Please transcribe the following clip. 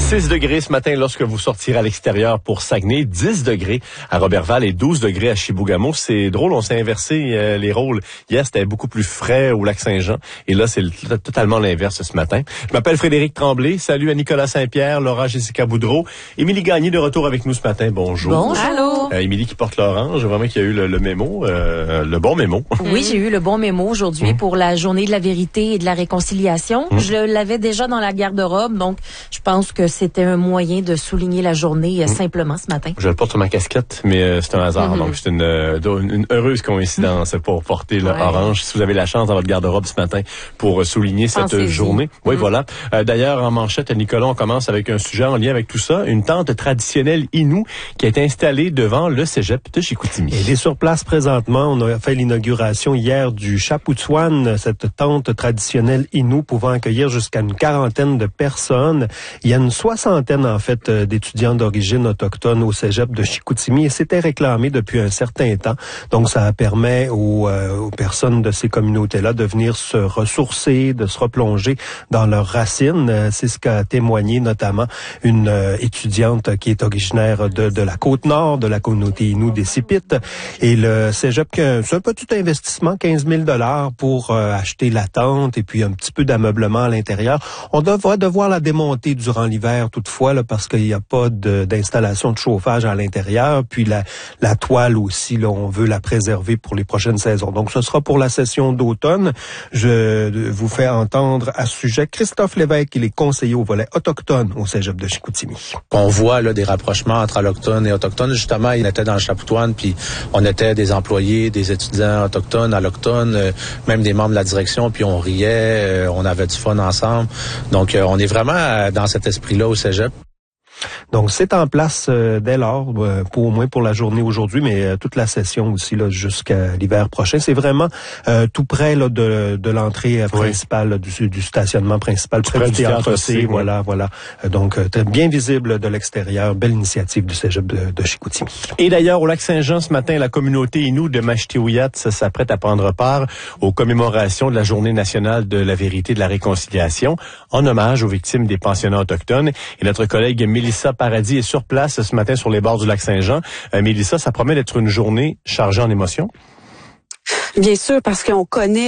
6 degrés ce matin lorsque vous sortirez à l'extérieur pour Saguenay, 10 degrés à Roberval et 12 degrés à Chibougamau. C'est drôle, on s'est inversé les rôles. Hier, c'était beaucoup plus frais au Lac-Saint-Jean et là, c'est totalement l'inverse ce matin. Je m'appelle Frédéric Tremblay. Salut à Nicolas Saint-Pierre, Laura Jessica Boudreau. Émilie Gagné de retour avec nous ce matin. Bonjour. Bonjour. Allô. Émilie qui porte l'orange, vraiment qui a eu le mémo, le bon mémo. Oui, j'ai eu le bon mémo aujourd'hui pour la journée de la vérité et de la réconciliation. Je l'avais déjà dans la garde-robe, donc je pense que c'était un moyen de souligner la journée simplement ce matin. Je le porte sur ma casquette, mais c'est un hasard. Donc, c'est une heureuse coïncidence pour porter l'orange. Si vous avez la chance dans votre garde-robe ce matin pour souligner cette journée. Oui, voilà. D'ailleurs, en manchette, Nicolas, on commence avec un sujet en lien avec tout ça. Une tente traditionnelle Innu qui a été installée devant le cégep de Chicoutimi. Il est sur place présentement. On a fait l'inauguration hier du Chapoutsouane, cette tente traditionnelle Innu pouvant accueillir jusqu'à une quarantaine de personnes. Il y a une soixantaine, en fait, d'étudiants d'origine autochtone au cégep de Chicoutimi et c'était réclamé depuis un certain temps. Donc, ça permet aux personnes de ces communautés-là de venir se ressourcer, de se replonger dans leurs racines. C'est ce qu'a témoigné notamment une étudiante qui est originaire de la Côte-Nord, de la communauté Innu des Sipites. Et le cégep, c'est un petit investissement, 15 000 $ pour acheter la tente et puis un petit peu d'ameublement à l'intérieur. On va devoir la démonter durant l'hiver toutefois, là, parce qu'il n'y a pas d'installation de chauffage à l'intérieur. Puis la toile aussi, là, on veut la préserver pour les prochaines saisons. Donc, ce sera pour la session d'automne. Je vous fais entendre à ce sujet Christophe Lévesque, il est conseiller au volet autochtone au cégep de Chicoutimi. On voit là des rapprochements entre allochtones et autochtones. Justement, il était dans le Chapoutsouane, puis on était des employés, des étudiants autochtones, allochtones, même des membres de la direction, puis on riait, on avait du fun ensemble. Donc, on est vraiment dans cet esprit-là au cégep. Donc, c'est en place dès lors, au moins pour la journée aujourd'hui, mais toute la session aussi là jusqu'à l'hiver prochain. C'est vraiment tout près là de l'entrée principale là, du stationnement principal, près du théâtre C. Voilà. Donc, bien visible de l'extérieur. Belle initiative du cégep de Chicoutimi. Et d'ailleurs, au Lac-Saint-Jean, ce matin, la communauté Innu de Mashtiwiyat s'apprête à prendre part aux commémorations de la Journée nationale de la vérité et de la réconciliation, en hommage aux victimes des pensionnats autochtones. Et notre collègue Mélissa Paradis est sur place ce matin sur les bords du Lac-Saint-Jean. Mélissa, ça promet d'être une journée chargée en émotions? Bien sûr, parce qu'on connaît